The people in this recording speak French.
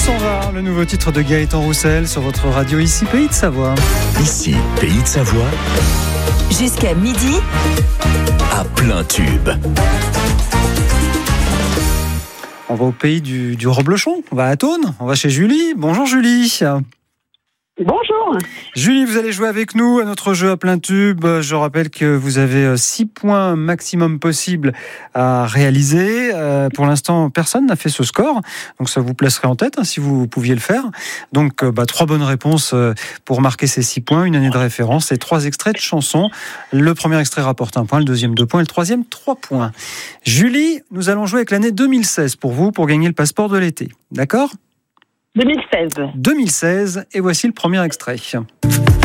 s'en va, le nouveau titre de Gaëtan Roussel sur votre radio ici Pays de Savoie. Ici Pays de Savoie. Jusqu'à midi. À plein tube. On va au pays du reblochon, on va à Thônes, on va chez Julie. Bonjour Julie. Bonjour. Julie, vous allez jouer avec nous à notre jeu à plein tube. Je rappelle que vous avez 6 points maximum possible à réaliser. Pour l'instant, personne n'a fait ce score, donc ça vous placerait en tête si vous pouviez le faire. Donc 3 bonnes réponses pour marquer ces 6 points, une année de référence et 3 extraits de chansons. Le premier extrait rapporte 1 point, le deuxième 2 points et le troisième 3 points. Julie, nous allons jouer avec l'année 2016 pour vous, pour gagner le passeport de l'été. D'accord ? 2016. 2016, et voici le premier extrait.